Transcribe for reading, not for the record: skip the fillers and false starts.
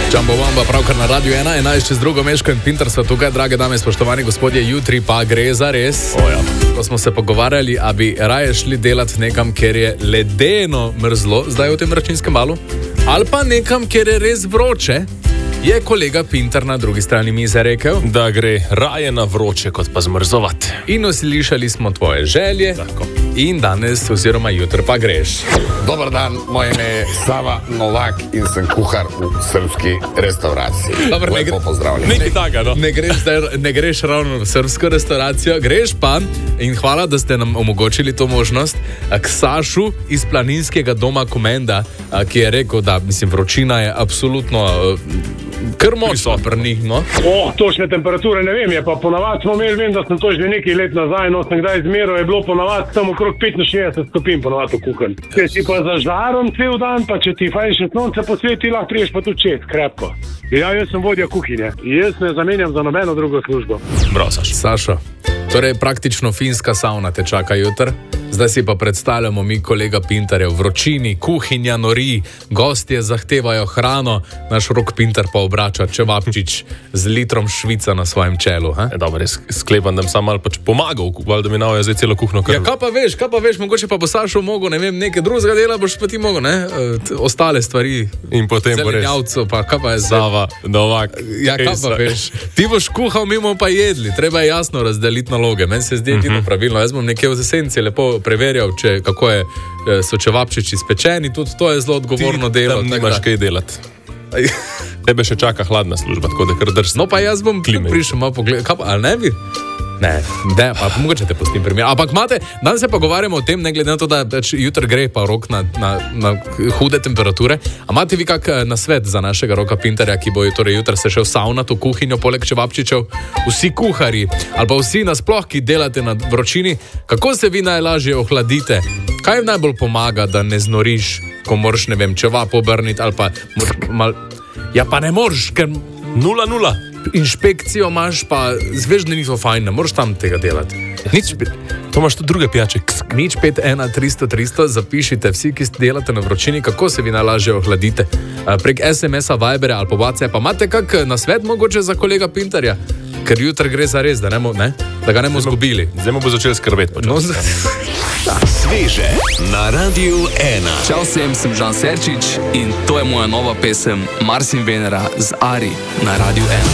Jumbo Wamba, pravkar na Radio 1, 11 čez drugo, Meško in Pinter so tukaj, drage dame, spoštovani gospodje, jutri pa gre za res. Ko smo se pogovarjali, a bi raje šli delati nekam, kjer je ledeno mrzlo, zdaj v tem vročinskem valu, ali pa nekam, kjer je res vroče, je kolega Pinter na drugi strani mize rekel, da gre raje na vroče, kot pa zmrzovati. In uslišali smo tvoje želje. Tako. In danes oziroma jutri pa greš. Dobar dan, moje ime je Sava Novak in sem kuhar v srpski restauraciji. Dobar, lepo pozdravljen. Nekaj taka, no? Ne greš ravno v srpsko restauracijo, greš pa, in hvala, da ste nam omogočili to možnost, k Sašu iz planinskega doma Komenda, ki je rekel, da vročina je absolutno kar močno pri njih, no? Točne temperature ne vem, je pa ponavadi smo imeli, vem, da sem to že nekaj let nazaj, no sem kdaj izmeral, je bilo ponavadi tam okrog 65 stopinj ponavadi v kuhanj. Če si pa za žarom cel dan, pa če ti fajn še sonce posveti, lahko priješ pa tudi čez, krepko. Ja, jaz sem vodja kuhinje. Jaz ne zamenjam za nobeno drugo službo. Bravo, Saša. Sašo, torej praktično finska sauna te čaka jutr. Zdaj si pa predstavljamo mi kolega Pinterja v vročini, kuhinja nori, gostje zahtevajo hrano, naš Rok Pinter pa obrača čevapčič z litrom švica na svojem čelu. Dobro, res sklepam, da bi sam malo pač pomagal, da mi navaja zdaj celo kuhno krv. Ja, kaj pa veš, mogoče pa bo Sašo mogel, ne vem, nekaj drugega dela boš pa ti mogel, ne? Ostale stvari. In potem bo res. Zelenjavcev, pa kaj pa je zdaj? Sava, Novak. Ja, kaj pa veš? Ti boš kuhal, mi bomo pa jedli. Treba je jasno razdeliti naloge. Meni se zdi edino pravilno. Jaz bom nekje v esenci lepo preverjal, kako so čevapčiči spečeni, tudi to je zelo odgovorno delo. Ti tam nimaš kaj delati. Tebe še čaka hladna služba, tako da kar drž. No pa jaz bom prišel malo pogledati, ali ne bi? Ne, pa mogoče te pustim primer. Ampak danes se pogovarjamo o tem, ne glede na to, da jutr gre pa Rok na hude temperature. A imate vi kak nasvet za našega Roka Pinterja, ki bo torej jutr se šel saunat v kuhinjo poleg čevapčičev? Vsi kuharji, ali pa vsi nasploh, ki delate na vročini, kako se vi najlažje ohladite? Kaj najbolj pomaga, da ne znoriš, ko moraš, ne vem, čevap obrniti, ali pa ja pa ne moreš, ker 0-0. Inšpekcijo imaš, pa zveš, da ni to fajn, ne moraš tam tega delati. To imaš tudi druge pijače. Nič 51300, zapišite vsi, ki delate na vročini, kako se vi najlažje ohladite. Prek SMS-a, Vibera ali po WhatsApp-a. Imate kak nasvet mogoče za kolega Pinterja? Ker jutri gre za res, da ga ne bomo zgubili. Zdaj mu bo začel skrbeti. Sveže na Radio 1. Čau vsem, sem Žan Serčič in to je moja nova pesem Mars in Venera z Ari na Radio 1.